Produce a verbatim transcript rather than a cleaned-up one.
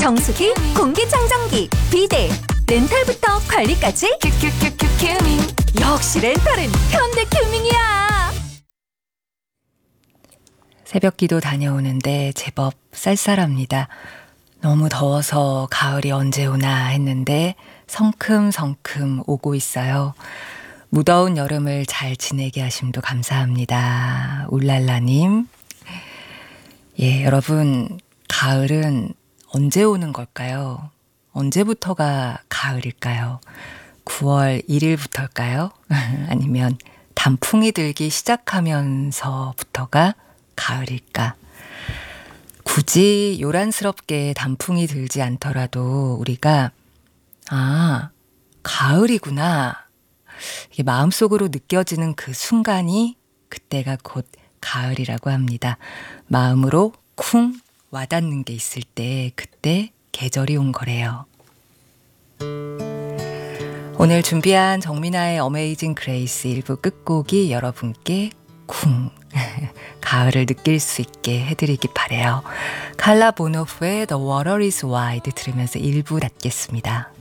정수기, 공기청정기, 비데, 렌탈부터 관리까지 큐큐큐큐 큐밍. 역시 렌탈은 현대큐밍이야. 새벽기도 다녀오는데 제법 쌀쌀합니다. 너무 더워서 가을이 언제 오나 했는데 성큼성큼 오고 있어요. 무더운 여름을 잘 지내게 하심도 감사합니다. 울랄라님. 예, 여러분, 가을은 언제 오는 걸까요? 언제부터가 가을일까요? 구월 일일부터일까요? 아니면 단풍이 들기 시작하면서부터가 가을일까? 굳이 요란스럽게 단풍이 들지 않더라도 우리가 아, 가을이구나. 이게 마음속으로 느껴지는 그 순간이 그때가 곧 가을이라고 합니다. 마음으로 쿵 와닿는 게 있을 때 그때 계절이 온 거래요. 오늘 준비한 정민아의 어메이징 그레이스 일 부 끝곡이 여러분께 쿵 가을을 느낄 수 있게 해드리기 바래요. 칼라 보노프의 The Water is Wide 들으면서 일 부 닫겠습니다.